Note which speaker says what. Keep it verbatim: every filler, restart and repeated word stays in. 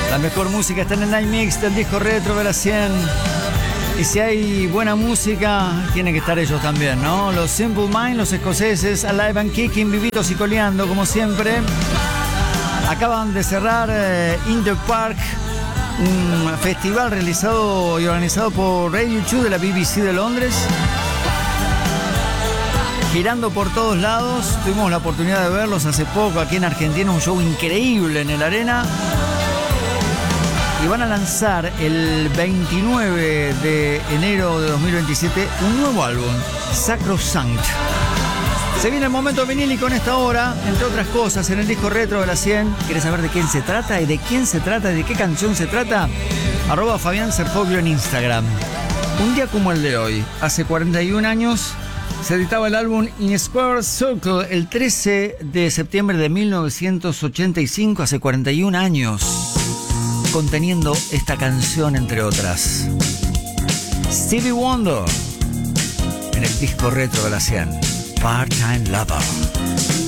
Speaker 1: La mejor música está en el Night Mix del disco retro de la cien. Y si hay buena música, tienen que estar ellos también, ¿no? Los Simple Minds, los escoceses, Alive and Kicking, vivitos y coleando, como siempre. Acaban de cerrar eh, In The Park, un festival realizado y organizado por Radio dos de la B B C de Londres. Girando por todos lados, tuvimos la oportunidad de verlos hace poco aquí en Argentina, un show increíble en el Arena. Y van a lanzar el veintinueve de enero de dos mil veintisiete un nuevo álbum, Sacrosanct. Se viene el momento vinílico en esta hora, entre otras cosas, en el disco retro de la cien. ¿Quieres saber de quién se trata y de quién se trata y de qué canción se trata? Arroba Fabián Serpoglio en Instagram. Un día como el de hoy, hace cuarenta y un años, se editaba el álbum In Square Circle el trece de septiembre de mil novecientos ochenta y cinco, hace cuarenta y un años, conteniendo esta canción entre otras. Stevie Wonder en el disco retro de la cien, Part-Time Lover.